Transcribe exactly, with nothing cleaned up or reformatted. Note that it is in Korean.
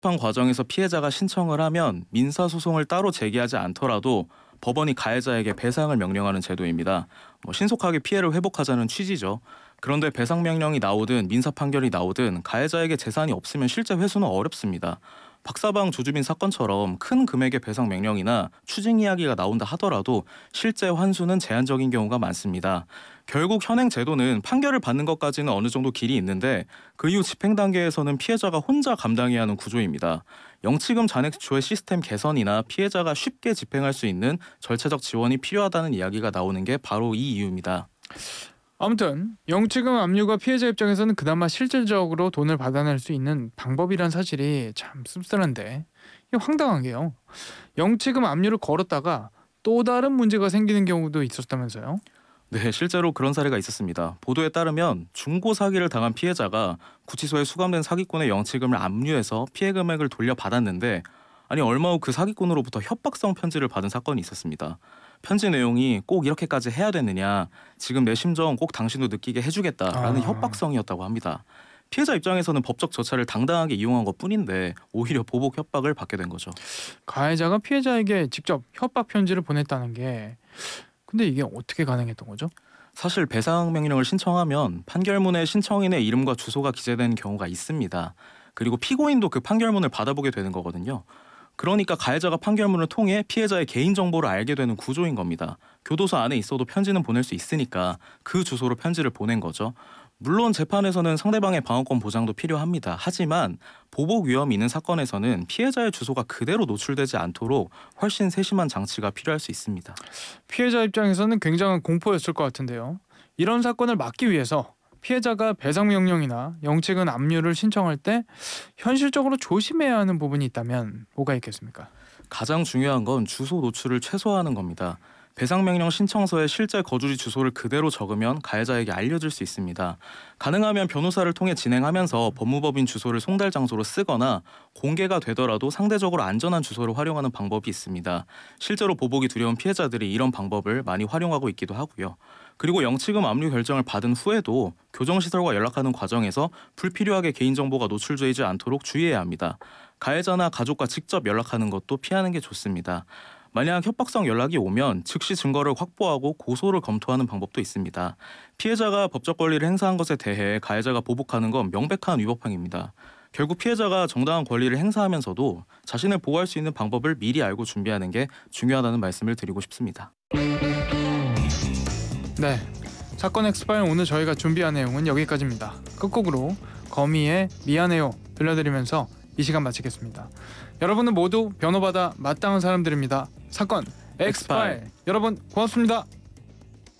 재판 과정에서 피해자가 신청을 하면 민사소송을 따로 제기하지 않더라도 법원이 가해자에게 배상을 명령하는 제도입니다. 뭐 신속하게 피해를 회복하자는 취지죠. 그런데 배상 명령이 나오든 민사 판결이 나오든 가해자에게 재산이 없으면 실제 회수는 어렵습니다. 박사방 조주빈 사건처럼 큰 금액의 배상 명령이나 추징 이야기가 나온다 하더라도 실제 환수는 제한적인 경우가 많습니다. 결국 현행 제도는 판결을 받는 것까지는 어느 정도 길이 있는데 그 이후 집행 단계에서는 피해자가 혼자 감당해야 하는 구조입니다. 영치금 잔액 조회 시스템 개선이나 피해자가 쉽게 집행할 수 있는 절차적 지원이 필요하다는 이야기가 나오는 게 바로 이 이유입니다. 아무튼 영치금 압류가 피해자 입장에서는 그나마 실질적으로 돈을 받아낼 수 있는 방법이란 사실이 참 씁쓸한데, 이게 황당한 게요, 영치금 압류를 걸었다가 또 다른 문제가 생기는 경우도 있었다면서요? 네, 실제로 그런 사례가 있었습니다. 보도에 따르면 중고 사기를 당한 피해자가 구치소에 수감된 사기꾼의 영치금을 압류해서 피해 금액을 돌려받았는데, 아니 얼마 후 그 사기꾼으로부터 협박성 편지를 받은 사건이 있었습니다. 편지 내용이 꼭 이렇게까지 해야 되느냐, 지금 내 심정 꼭 당신도 느끼게 해주겠다라는 아, 협박성이었다고 합니다. 피해자 입장에서는 법적 절차를 당당하게 이용한 것뿐인데 오히려 보복 협박을 받게 된 거죠. 가해자가 피해자에게 직접 협박 편지를 보냈다는 게, 근데 이게 어떻게 가능했던 거죠? 사실 배상 명령을 신청하면 판결문에 신청인의 이름과 주소가 기재되는 경우가 있습니다. 그리고 피고인도 그 판결문을 받아보게 되는 거거든요. 그러니까 가해자가 판결문을 통해 피해자의 개인정보를 알게 되는 구조인 겁니다. 교도소 안에 있어도 편지는 보낼 수 있으니까 그 주소로 편지를 보낸 거죠. 물론 재판에서는 상대방의 방어권 보장도 필요합니다. 하지만 보복 위험이 있는 사건에서는 피해자의 주소가 그대로 노출되지 않도록 훨씬 세심한 장치가 필요할 수 있습니다. 피해자 입장에서는 굉장한 공포였을 것 같은데요. 이런 사건을 막기 위해서 피해자가 배상 명령이나 영치금 압류를 신청할 때 현실적으로 조심해야 하는 부분이 있다면 뭐가 있겠습니까? 가장 중요한 건 주소 노출을 최소화하는 겁니다. 배상명령 신청서에 실제 거주지 주소를 그대로 적으면 가해자에게 알려줄 수 있습니다. 가능하면 변호사를 통해 진행하면서 법무법인 주소를 송달 장소로 쓰거나 공개가 되더라도 상대적으로 안전한 주소를 활용하는 방법이 있습니다. 실제로 보복이 두려운 피해자들이 이런 방법을 많이 활용하고 있기도 하고요. 그리고 영치금 압류 결정을 받은 후에도 교정시설과 연락하는 과정에서 불필요하게 개인정보가 노출되지 않도록 주의해야 합니다. 가해자나 가족과 직접 연락하는 것도 피하는 게 좋습니다. 만약 협박성 연락이 오면 즉시 증거를 확보하고 고소를 검토하는 방법도 있습니다. 피해자가 법적 권리를 행사한 것에 대해 가해자가 보복하는 건 명백한 위법행위입니다. 결국 피해자가 정당한 권리를 행사하면서도 자신을 보호할 수 있는 방법을 미리 알고 준비하는 게 중요하다는 말씀을 드리고 싶습니다. 네, 사건 엑스파일 오늘 저희가 준비한 내용은 여기까지입니다. 끝곡으로 거미의 미안해요 들려드리면서 이 시간 마치겠습니다. 여러분은 모두 변호받아 마땅한 사람들입니다. 사건 엑스파일, 여러분 고맙습니다.